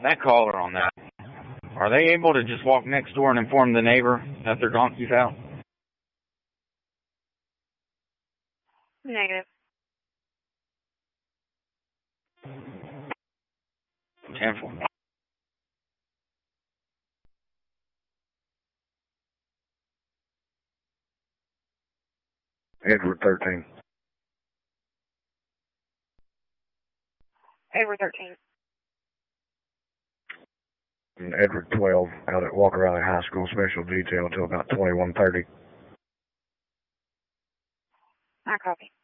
that caller on that, are they able to just walk next door and inform the neighbor that their donkey's out? Negative. 10-4. Edward 13. Edward 13. And Edward 12 out at Walker Valley High School, special detail until about 21:30. I copy.